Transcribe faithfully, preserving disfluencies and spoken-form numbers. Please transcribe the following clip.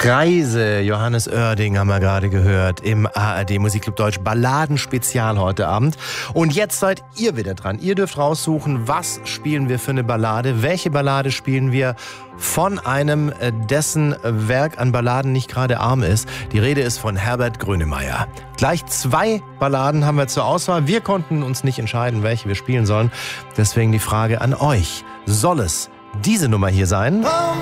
Kreise, Johannes Oerding haben wir gerade gehört im A R D Musikclub Deutsch Balladenspezial heute Abend. Und jetzt seid ihr wieder dran. Ihr dürft raussuchen, was spielen wir für eine Ballade, welche Ballade spielen wir von einem, dessen Werk an Balladen nicht gerade arm ist. Die Rede ist von Herbert Grönemeyer. Gleich zwei Balladen haben wir zur Auswahl. Wir konnten uns nicht entscheiden, welche wir spielen sollen. Deswegen die Frage an euch. Soll es diese Nummer hier sein? Oh,